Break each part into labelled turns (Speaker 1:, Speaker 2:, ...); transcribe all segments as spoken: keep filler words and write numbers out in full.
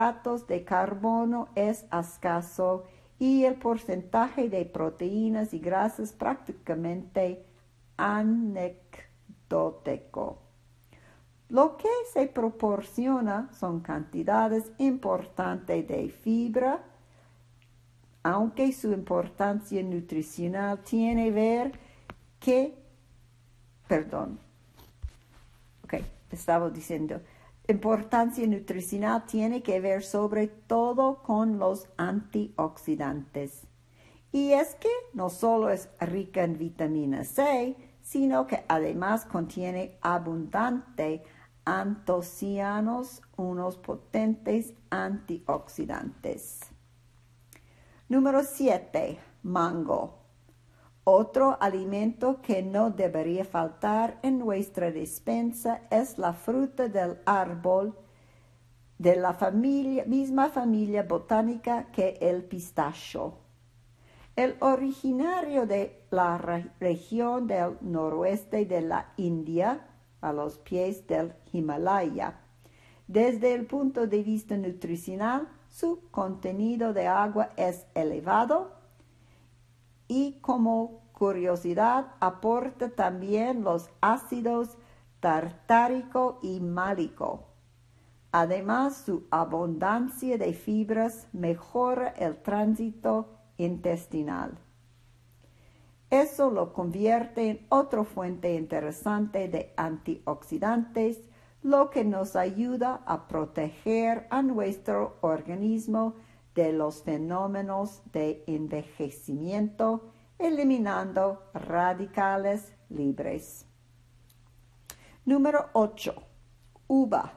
Speaker 1: hidratos de carbono es escaso y el porcentaje de proteínas y grasas prácticamente anecdótico. Lo que se proporciona son cantidades importantes de fibra, aunque su importancia nutricional tiene que ver que, perdón, ok, estaba diciendo, importancia nutricional tiene que ver sobre todo con los antioxidantes. Y es que no solo es rica en vitamina C, sino que además contiene abundante antocianos, unos potentes antioxidantes. Número siete. Mango. Otro alimento que no debería faltar en nuestra despensa es la fruta del árbol de la familia, misma familia botánica que el pistacho. El originario de la re- región del noroeste de la India, a los pies del Himalaya. Desde el punto de vista nutricional, su contenido de agua es elevado y como curiosidad aporta también los ácidos tartárico y málico. Además, su abundancia de fibras mejora el tránsito intestinal. Eso lo convierte en otra fuente interesante de antioxidantes, lo que nos ayuda a proteger a nuestro organismo de los fenómenos de envejecimiento, eliminando radicales libres. Número ocho. Uva.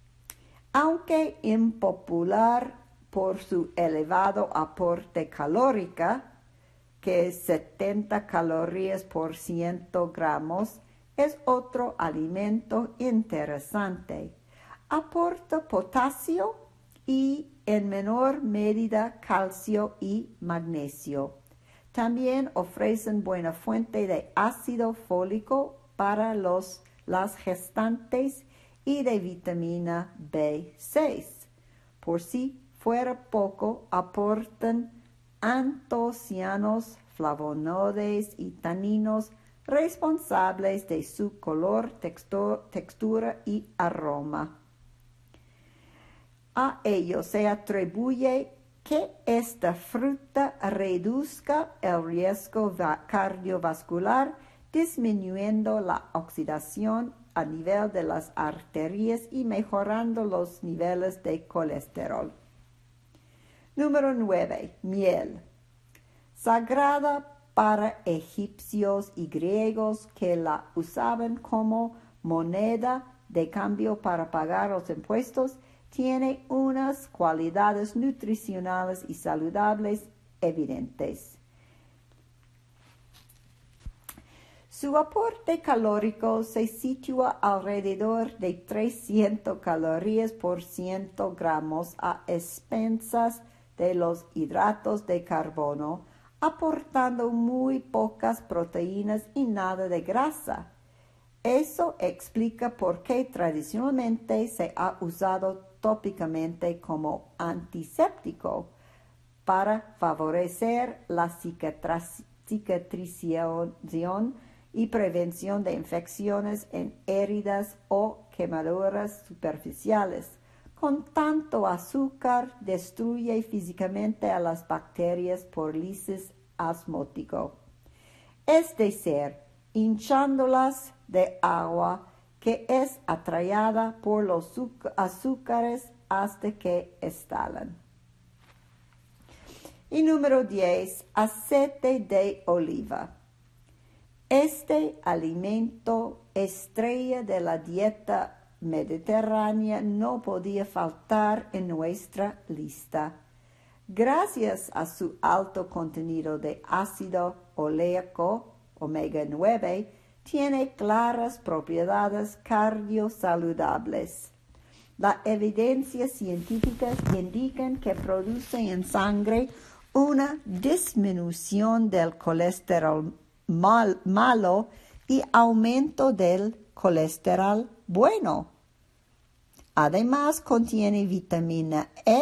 Speaker 1: Aunque impopular por su elevado aporte calórico, que es setenta calorías por cien gramos, es otro alimento interesante. Aporta potasio y en menor medida calcio y magnesio. También ofrecen buena fuente de ácido fólico para los, las gestantes y de vitamina B seis. Por si fuera poco, aportan antocianos, flavonoides y taninos responsables de su color, texto, textura y aroma. A ello se atribuye que esta fruta reduzca el riesgo cardiovascular, disminuyendo la oxidación a nivel de las arterias y mejorando los niveles de colesterol. Número nueve. Miel. Sagrada para egipcios y griegos que la usaban como moneda de cambio para pagar los impuestos, tiene unas cualidades nutricionales y saludables evidentes. Su aporte calórico se sitúa alrededor de trescientas calorías por cien gramos a expensas de los hidratos de carbono, aportando muy pocas proteínas y nada de grasa. Eso explica por qué tradicionalmente se ha usado tópicamente como antiséptico para favorecer la cicatrización y prevención de infecciones en heridas o quemaduras superficiales. Con tanto azúcar destruye físicamente a las bacterias por lisis asmótico. Es decir, hinchándolas de agua que es atraída por los azúcares hasta que estalan. Y número diez. Aceite de oliva. Este alimento estrella de la dieta mediterránea no podía faltar en nuestra lista. Gracias a su alto contenido de ácido oleico, omega nueve, tiene claras propiedades cardiosaludables. La evidencia científica indica que produce en sangre una disminución del colesterol mal, malo y aumento del colesterol bueno. Además, contiene vitamina E